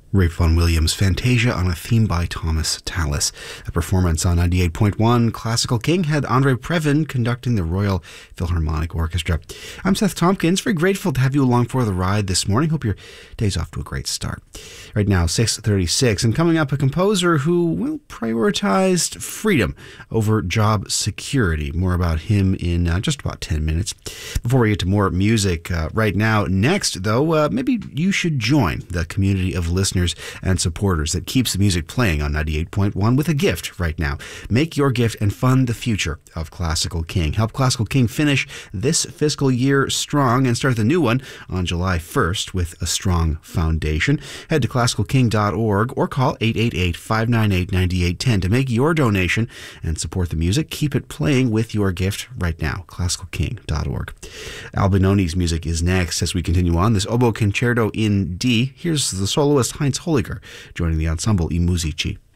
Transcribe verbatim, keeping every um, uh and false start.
Ralph Vaughan Williams' Fantasia on a theme by Thomas Tallis. A performance on ninety-eight point one Classical King had Andre Previn conducting the Royal Philharmonic Orchestra. I'm Seth Tompkins, very grateful to have you along for the ride this morning. Hope your day's off to a great start. Right now, six thirty-six, and coming up, a composer who, well, prioritized freedom over job security. More about him in uh, just about ten minutes. Before we get to more music uh, right now, next, though, uh, maybe you should join the community of listeners and supporters that keeps the music playing on ninety-eight point one with a gift right now. Make your gift and fund the future of Classical King. Help Classical King finish this fiscal year strong and start the new one on July first with a strong foundation. Head to classical king dot org or call eight eight eight, five nine eight, nine eight one zero to make your donation and support the music. Keep it playing with your gift right now. classical king dot org. Albinoni's music is next as we continue on. This oboe concerto in D. Here's the soloist Heinz Holliger joining the ensemble I Musici.